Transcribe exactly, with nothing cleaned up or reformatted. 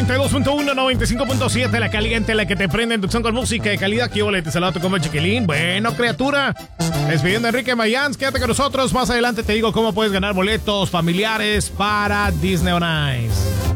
noventa y dos punto uno, noventa y cinco punto siete, la caliente, la que te prende en Tucson con música de calidad. ¿Qué ole? Te saludo como Chiquilín. Bueno, criatura, despidiendo a Enrique Mayans. Quédate con nosotros. Más adelante te digo cómo puedes ganar boletos familiares para Disney on Ice.